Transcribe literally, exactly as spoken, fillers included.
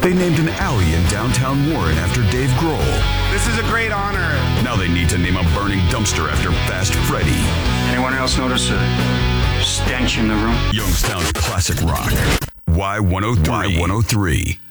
They named an alley in downtown Warren after Dave Grohl. This is a great honor. Now they need to name a burning dumpster after Fast Freddy. Anyone else notice a stench in the room? Youngstown's classic rock. Y one oh three. Y one oh three.